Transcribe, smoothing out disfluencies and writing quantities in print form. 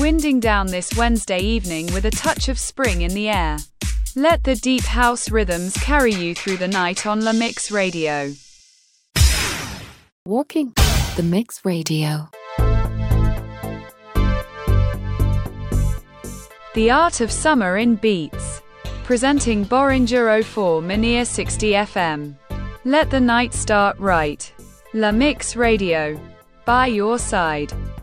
winding down this Wednesday evening with a touch of spring in the air. Let the deep house rhythms carry you through the night on La Mix Radio. Walking the Mix Radio. The Art of Summer in Beats. Presenting Behringer 04 Mania 60 FM. Let the night start right. La Mix Radio. By your side.